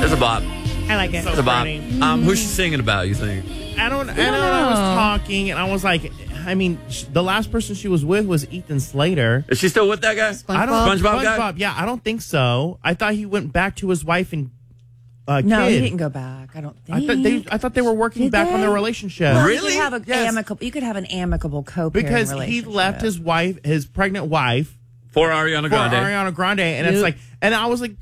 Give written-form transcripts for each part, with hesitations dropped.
It's a bop. I like it. It's a bop. Pretty. Who's she singing about, you think? I don't know. I was talking, and I was like, I mean, the last person she was with was Ethan Slater. Is she still with that guy? SpongeBob guy? Yeah, I don't think so. I thought he went back to his wife and No, kid. he didn't go back. I don't think. I thought they were working back on their relationship. Well, Really? You could have an amicable co-parent Because he relationship. left his wife, his pregnant wife, For Ariana Grande. and it's like, and I was like,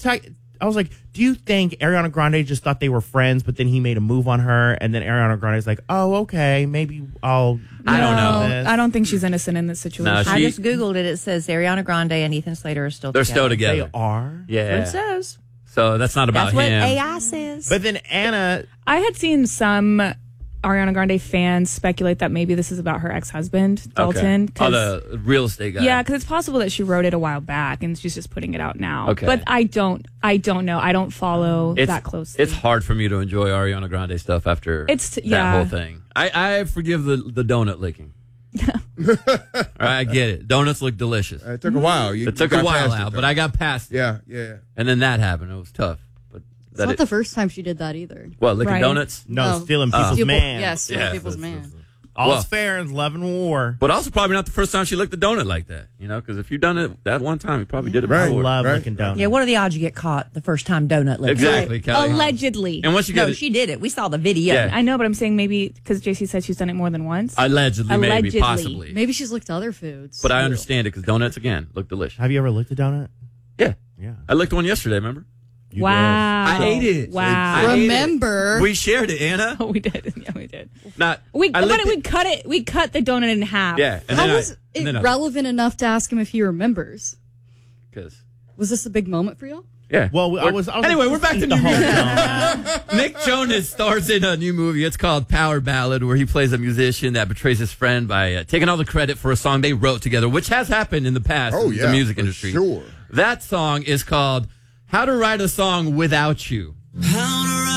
do you think Ariana Grande just thought they were friends, but then he made a move on her, and then Ariana Grande's like, oh, okay, maybe I'll. I don't know. this. I don't think she's innocent in this situation. No, I just Googled it. It says Ariana Grande and Ethan Slater are still They're together. still together. They are. Yeah. That's what it says. So that's not about That's what him. AI says. But then Anna, I had seen some Ariana Grande fans speculate that maybe this is about her ex-husband, Dalton. Okay. Oh, the real estate guy. Yeah, because it's possible that she wrote it a while back and she's just putting it out now. Okay. But I don't know. I don't follow that closely. It's hard for me to enjoy Ariana Grande stuff after that whole thing. I forgive the donut licking. All right, I get it. Donuts look delicious. It took a while. It took a while out, but I got past it. Yeah. And then that happened. It was tough. But It's not the first time she did that either. What, licking donuts? No, stealing people's man. Yeah, stealing people's man. All's fair in love and war. But also probably not the first time she licked a donut like that, because if you've done it that one time, you probably did it before. I love licking donuts. Yeah, what are the odds you get caught the first time donut licking? Exactly, Kelly. Allegedly. And once you get No, she did it. We saw the video. Yeah. I know, but I'm saying maybe because JC said she's done it more than once. Allegedly, maybe, Allegedly. possibly. Maybe she's licked other foods. But I understand it because donuts, again, look delicious. Have you ever licked a donut? Yeah. Yeah. I licked one yesterday, remember? You Wow. I ate it. Wow. I ate it. Remember. We shared it, Anna. Oh, we did. Yeah, we did. We cut it. We cut the donut in half. Yeah. And How then was it relevant enough to ask him if he remembers? Because. Was this a big moment for you? Yeah. Well, I was anyway, we're back to the new whole music. Nick Jonas stars in a new movie. It's called Power Ballad, where he plays a musician that betrays his friend by taking all the credit for a song they wrote together, which has happened in the past in the music industry. Sure. That song is called How to Write a Song Without You.